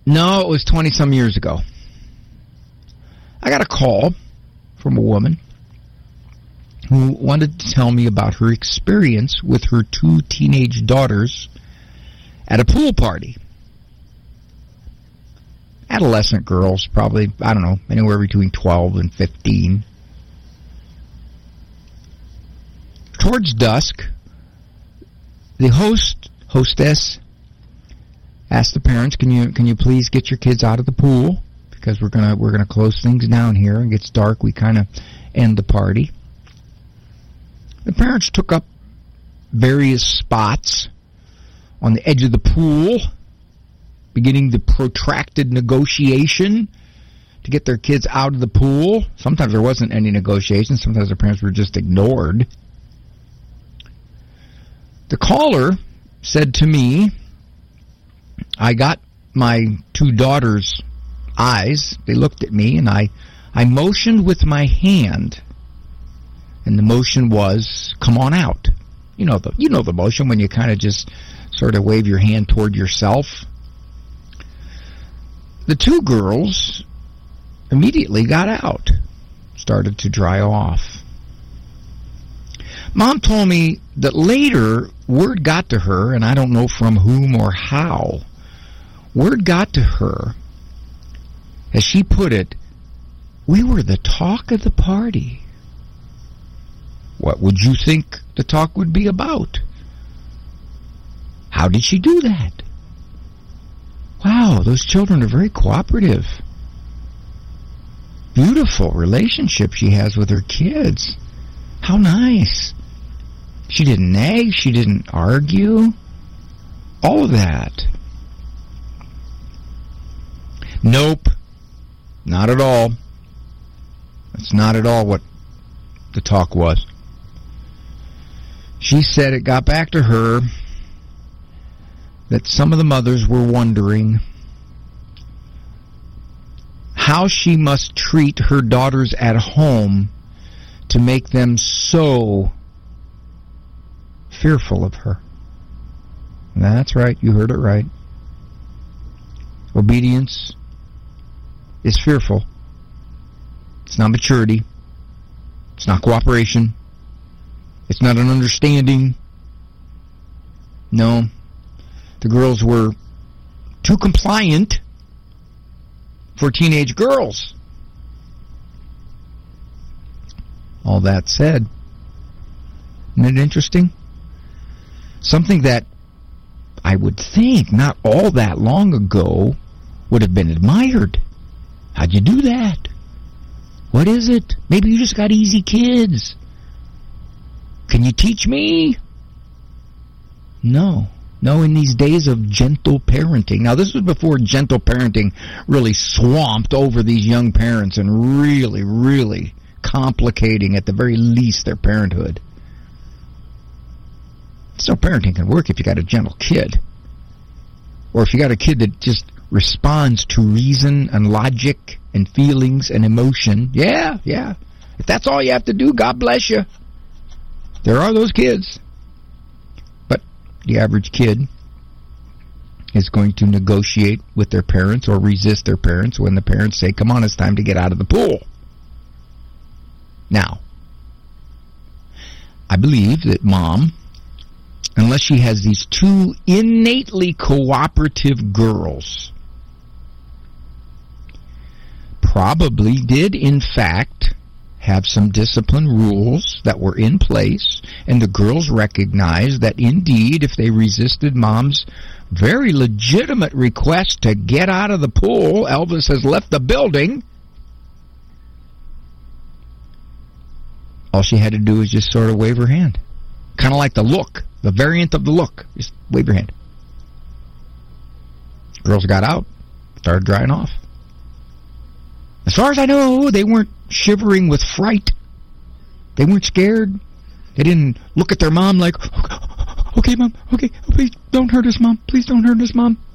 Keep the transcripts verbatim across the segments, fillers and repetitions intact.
No, it was twenty-some years ago. I got a call from a woman who wanted to tell me about her experience with her two teenage daughters at a pool party. Adolescent girls, probably, I don't know, anywhere between twelve and fifteen. Towards dusk, the host, hostess, asked the parents, "Can you can you please get your kids out of the pool, because we're gonna we're gonna close things down here. It gets dark. We kind of end the party." The parents took up various spots on the edge of the pool, beginning the protracted negotiation to get their kids out of the pool. Sometimes there wasn't any negotiation. Sometimes the parents were just ignored. The caller said to me, I got my two daughters' eyes. They looked at me, and I, I motioned with my hand. And the motion was, "Come on out." You know the you know the motion when you kind of just sort of wave your hand toward yourself. The two girls immediately got out, started to dry off. Mom told me that later word got to her, and I don't know from whom or how, word got to her, as she put it, "We were the talk of the party." What would you think the talk would be about? How did she do that? Wow, those children are very cooperative. Beautiful relationship she has with her kids. How nice. She didn't nag, she didn't argue. All of that. Nope. Not at all. That's not at all what the talk was. She said it got back to her that some of the mothers were wondering how she must treat her daughters at home to make them so fearful of her. That's right, you heard it right. Obedience is fearful. It's not maturity. It's not cooperation. It's not an understanding. No. The girls were too compliant for teenage girls. All that said, isn't it interesting? Something that I would think not all that long ago would have been admired. How'd you do that? What is it? Maybe you just got easy kids. Can you teach me? No. No, in these days of gentle parenting. Now, this was before gentle parenting really swamped over these young parents and really, really complicating, at the very least, their parenthood. Still, parenting can work if you got a gentle kid. Or if you got a kid that just responds to reason and logic and feelings and emotion. Yeah, yeah. If that's all you have to do, God bless you. There are those kids. But the average kid is going to negotiate with their parents or resist their parents when the parents say, "Come on, it's time to get out of the pool." Now, I believe that mom, unless she has these two innately cooperative girls, probably did, in fact, have some discipline rules that were in place, and the girls recognized that indeed, if they resisted mom's very legitimate request to get out of the pool, Elvis has left the building, all she had to do was just sort of wave her hand. Kind of like the look, the variant of the look. Just wave your hand. Girls got out, started drying off. As far as I know, they weren't shivering with fright. They weren't scared. They didn't look at their mom like, "Okay, Mom, okay, please don't hurt us, Mom. Please don't hurt us, Mom."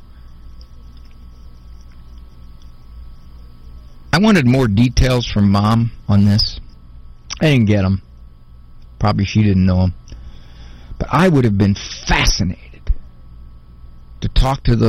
I wanted more details from Mom on this. I didn't get them. Probably she didn't know them. But I would have been fascinated to talk to the